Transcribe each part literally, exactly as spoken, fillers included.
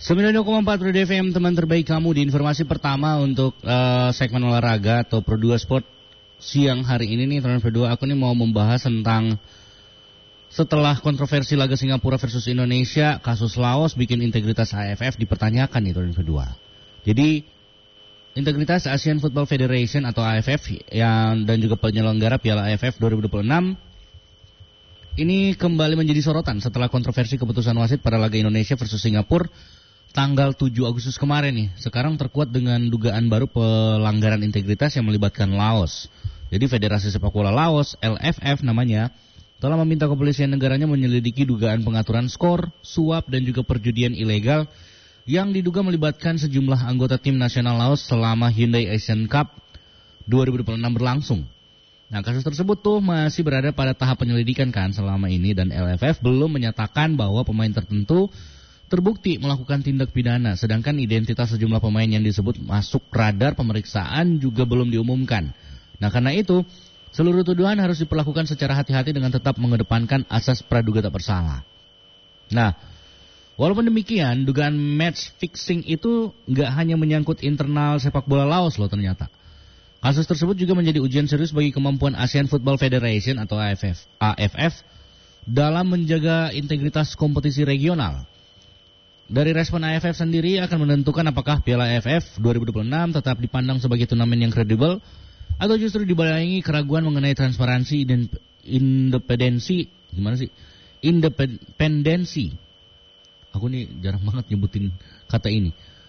sembilan puluh dua koma empat Red F M, teman terbaik kamu di informasi pertama untuk uh, segmen olahraga atau Pro dua Sport siang hari ini nih teman Pro dua. Aku nih mau membahas tentang setelah kontroversi laga Singapura versus Indonesia, kasus Laos bikin integritas A F F dipertanyakan nih teman Pro dua. Jadi integritas Asian Football Federation atau A F F yang dan juga penyelenggara Piala A F F dua ribu dua puluh enam ini kembali menjadi sorotan setelah kontroversi keputusan wasit pada laga Indonesia versus Singapura tanggal tujuh Agustus kemarin nih. Sekarang terkuat dengan dugaan baru pelanggaran integritas yang melibatkan Laos. Jadi Federasi Sepak Bola Laos, L F F namanya, telah meminta kepolisian negaranya menyelidiki dugaan pengaturan skor, suap dan juga perjudian ilegal yang diduga melibatkan sejumlah anggota tim nasional Laos selama Hyundai Asian Cup dua ribu dua puluh enam berlangsung. Nah, kasus tersebut tuh masih berada pada tahap penyelidikan kan selama ini, dan L F F belum menyatakan bahwa pemain tertentu terbukti melakukan tindak pidana, sedangkan identitas sejumlah pemain yang disebut masuk radar pemeriksaan juga belum diumumkan. Nah, karena itu seluruh tuduhan harus diperlakukan secara hati-hati dengan tetap mengedepankan asas praduga tak bersalah. Nah, walaupun demikian, dugaan match fixing itu nggak hanya menyangkut internal sepak bola Laos loh ternyata. Kasus tersebut juga menjadi ujian serius bagi kemampuan Asian Football Federation atau A F F, A F F dalam menjaga integritas kompetisi regional. Dari respon A F F sendiri akan menentukan apakah Piala A F F dua ribu dua puluh enam tetap dipandang sebagai turnamen yang kredibel atau justru dibayangi keraguan mengenai transparansi dan independensi. Gimana sih? Independensi. Aku nih jarang banget nyebutin kata ini.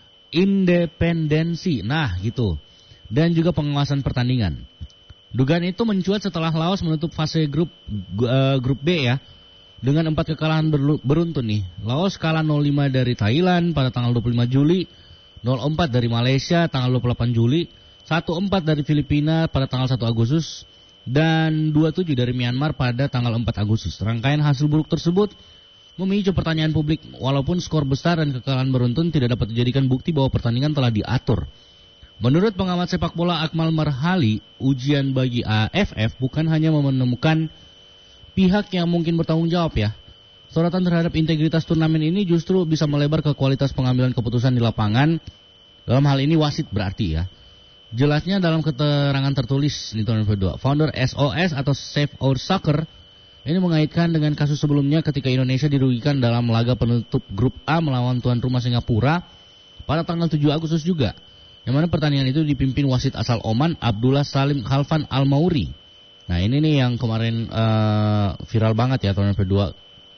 Independensi. Nah, gitu. Dan juga pengawasan pertandingan. Dugaan itu mencuat setelah Laos menutup fase grup uh, grup B ya. Dengan empat kekalahan beruntun nih. Laos kalah nol lima dari Thailand pada tanggal dua puluh lima Juli, nol empat dari Malaysia tanggal dua puluh delapan Juli, satu empat dari Filipina pada tanggal satu Agustus, dan dua tujuh dari Myanmar pada tanggal empat Agustus. Rangkaian hasil buruk tersebut memicu pertanyaan publik, walaupun skor besar dan kekalahan beruntun tidak dapat dijadikan bukti bahwa pertandingan telah diatur. Menurut pengamat sepak bola Akmal Marhali, ujian bagi A F F bukan hanya menemukan pihak yang mungkin bertanggung jawab ya. Sorotan terhadap integritas turnamen ini justru bisa melebar ke kualitas pengambilan keputusan di lapangan. Dalam hal ini wasit berarti ya. Jelasnya dalam keterangan tertulis di tahun dua ribu dua, founder S O S atau Save Our Soccer ini mengaitkan dengan kasus sebelumnya ketika Indonesia dirugikan dalam laga penutup grup A melawan tuan rumah Singapura pada tanggal tujuh Agustus juga. Yang mana pertandingan itu dipimpin wasit asal Oman Abdullah Salim Khalfan Al-Mauri. Nah, ini nih yang kemarin uh, viral banget ya tahun dua ribu dua.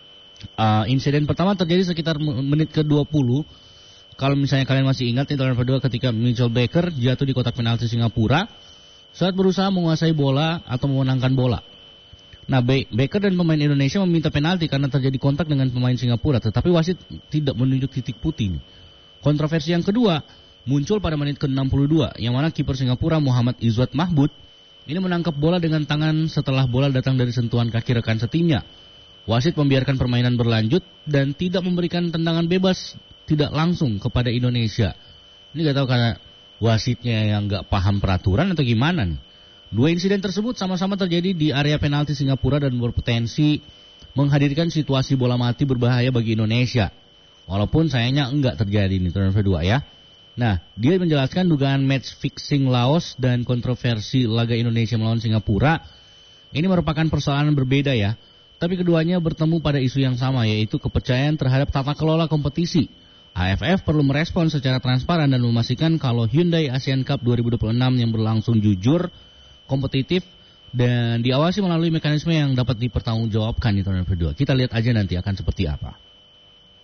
Uh, insiden pertama terjadi sekitar menit ke dua puluh. Kalau misalnya kalian masih ingat nih tahun dua ribu dua ketika Mitchell Baker jatuh di kotak penalti Singapura saat berusaha menguasai bola atau memenangkan bola. Nah, Baker dan pemain Indonesia meminta penalti karena terjadi kontak dengan pemain Singapura, tetapi wasit tidak menunjuk titik putih. Kontroversi yang kedua muncul pada menit ke enam puluh dua, yang mana kiper Singapura Muhammad Izwat Mahmud ini menangkap bola dengan tangan setelah bola datang dari sentuhan kaki rekan setimnya. Wasit membiarkan permainan berlanjut dan tidak memberikan tendangan bebas tidak langsung kepada Indonesia. Ini gak tahu karena wasitnya yang gak paham peraturan atau gimana nih. Dua insiden tersebut sama-sama terjadi di area penalti Singapura dan berpotensi menghadirkan situasi bola mati berbahaya bagi Indonesia. Walaupun sayangnya enggak terjadi nih turnamen kedua ya. Nah, dia menjelaskan dugaan match fixing Laos dan kontroversi laga Indonesia melawan Singapura ini merupakan persoalan berbeda ya. Tapi keduanya bertemu pada isu yang sama, yaitu kepercayaan terhadap tata kelola kompetisi. A F F perlu merespon secara transparan dan memastikan kalau Hyundai Asian Cup dua ribu dua puluh enam yang berlangsung jujur, kompetitif, dan diawasi melalui mekanisme yang dapat dipertanggungjawabkan di tahun kedua. Kita lihat aja nanti akan seperti apa.